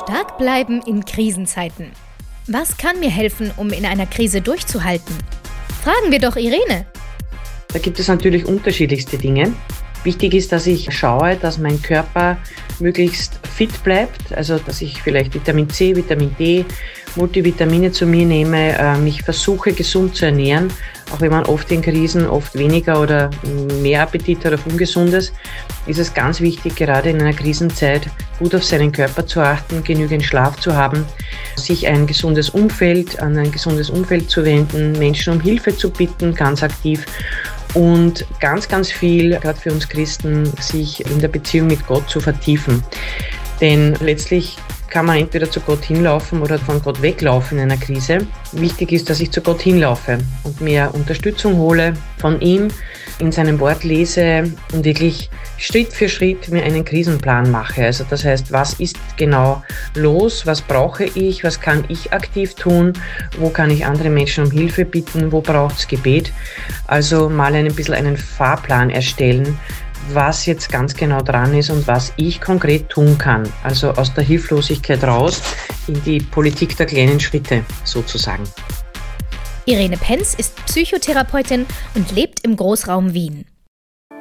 Stark bleiben in Krisenzeiten. Was kann mir helfen, um in einer Krise durchzuhalten? Fragen wir doch Irene. Da gibt es natürlich unterschiedlichste Dinge. Wichtig ist, dass ich schaue, dass mein Körper möglichst fit bleibt, also dass ich vielleicht Vitamin C, Vitamin D, Multivitamine zu mir nehme, mich versuche gesund zu ernähren, auch wenn man oft in Krisen oft weniger oder mehr Appetit hat auf Ungesundes, ist es ganz wichtig, gerade in einer Krisenzeit gut auf seinen Körper zu achten, genügend Schlaf zu haben, sich an ein gesundes Umfeld zu wenden, Menschen um Hilfe zu bitten, ganz aktiv. Und ganz, ganz viel, gerade für uns Christen, sich in der Beziehung mit Gott zu vertiefen. Denn letztlich kann man entweder zu Gott hinlaufen oder von Gott weglaufen in einer Krise. Wichtig ist, dass ich zu Gott hinlaufe und mir Unterstützung hole von ihm, in seinem Wort lese und wirklich Schritt für Schritt mir einen Krisenplan mache. Also das heißt, was ist genau los, was brauche ich, was kann ich aktiv tun, wo kann ich andere Menschen um Hilfe bitten, wo braucht es Gebet. Also mal ein bisschen einen Fahrplan erstellen, was jetzt ganz genau dran ist und was ich konkret tun kann. Also aus der Hilflosigkeit raus in die Politik der kleinen Schritte sozusagen. Irene Penz ist Psychotherapeutin und lebt im Großraum Wien.